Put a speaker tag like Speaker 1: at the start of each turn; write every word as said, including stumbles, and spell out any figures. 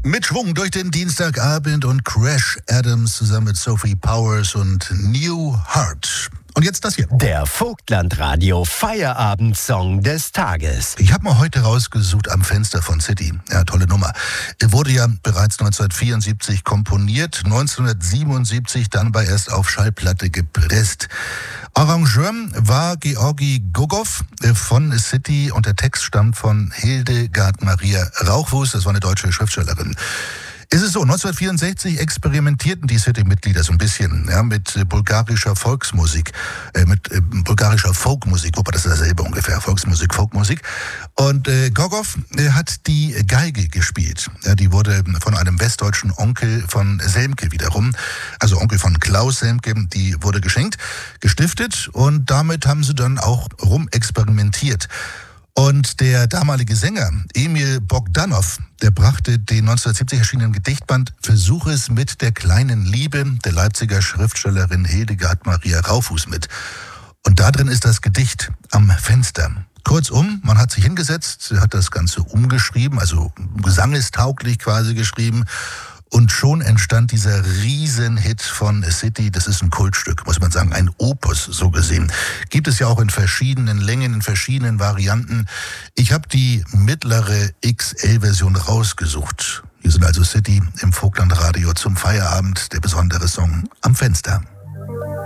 Speaker 1: Mit Schwung durch den Dienstagabend und Crash Adams zusammen mit Sophie Powers und New Heart. Und jetzt das hier.
Speaker 2: Der Vogtland-Radio Feierabendsong des Tages.
Speaker 1: Ich habe mal heute rausgesucht Am Fenster von City. Ja, tolle Nummer. Er wurde ja bereits neunzehnhundertvierundsiebzig komponiert, neunzehnhundertsiebenundsiebzig dann bei erst auf Schallplatte gepresst. Arrangeur war Georgi Gogow von City und der Text stammt von Hildegard Maria Rauchfuß, das war eine deutsche Schriftstellerin. Es ist so, neunzehnhundertvierundsechzig experimentierten die City-Mitglieder so ein bisschen ja, mit äh, bulgarischer Volksmusik, äh, mit äh, bulgarischer Folkmusik, wobei das ist dasselbe ungefähr, Volksmusik, Folkmusik. Und äh, Gogow äh, hat die Geige gespielt. Ja, die wurde von einem westdeutschen Onkel von Selmke wiederum, also Onkel von Klaus Selmke, die wurde geschenkt, gestiftet und damit haben sie dann auch rumexperimentiert. Und der damalige Sänger Emil Bogdanow, der brachte den neunzehnhundertsiebzig erschienenen Gedichtband Versuch es mit der kleinen Liebe der Leipziger Schriftstellerin Hildegard Maria Rauchfuß mit. Und da drin ist das Gedicht Am Fenster. Kurzum, man hat sich hingesetzt, hat das Ganze umgeschrieben, also gesangestauglich quasi geschrieben. Und schon entstand dieser Riesenhit von City. Das ist ein Kultstück, muss man sagen, ein Opus so gesehen. Gibt es ja auch in verschiedenen Längen, in verschiedenen Varianten. Ich habe die mittlere X L-Version rausgesucht. Hier sind also City im Vogtland-Radio zum Feierabend, der besondere Song Am Fenster.